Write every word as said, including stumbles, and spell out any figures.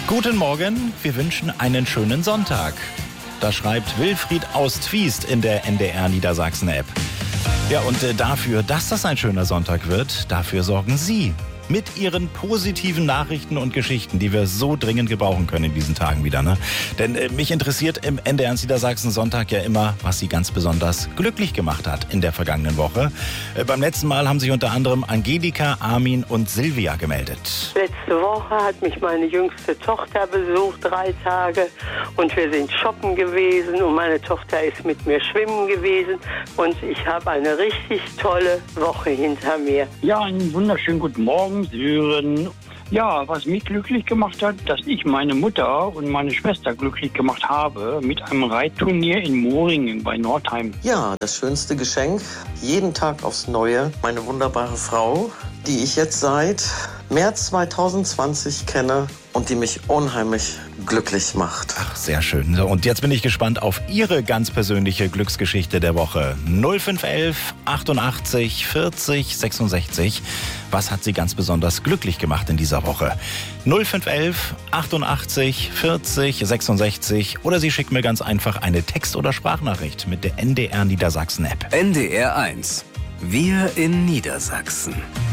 Guten Morgen, wir wünschen einen schönen Sonntag. Das schreibt Wilfried aus Twiest in der N D R Niedersachsen-App. Ja, und äh, dafür, dass das ein schöner Sonntag wird, dafür sorgen Sie. Mit Ihren positiven Nachrichten und Geschichten, die wir so dringend gebrauchen können in diesen Tagen wieder. Ne? Denn äh, mich interessiert im N D R Niedersachsen Sonntag ja immer, was Sie ganz besonders glücklich gemacht hat in der vergangenen Woche. Äh, beim letzten Mal haben sich unter anderem Angelika, Armin und Silvia gemeldet. Letzte Woche hat mich meine jüngste Tochter besucht, drei Tage. Und wir sind shoppen gewesen und meine Tochter ist mit mir schwimmen gewesen. Und ich habe eine richtig tolle Woche hinter mir. Ja, einen wunderschönen guten Morgen, Sören. Ja, was mich glücklich gemacht hat, dass ich meine Mutter und meine Schwester glücklich gemacht habe mit einem Reitturnier in Moringen bei Nordheim. Ja, das schönste Geschenk, jeden Tag aufs Neue, meine wunderbare Frau, die ich jetzt seit März zweitausendzwanzig kenne und die mich unheimlich glücklich macht. Ach, sehr schön. So, und jetzt bin ich gespannt auf Ihre ganz persönliche Glücksgeschichte der Woche. null fünf elf achtundachtzig vierzig sechsundsechzig. Was hat Sie ganz besonders glücklich gemacht in dieser Woche? null fünf elf achtundachtzig vierzig sechsundsechzig oder Sie schicken mir ganz einfach eine Text- oder Sprachnachricht mit der N D R Niedersachsen-App. N D R eins. Wir in Niedersachsen.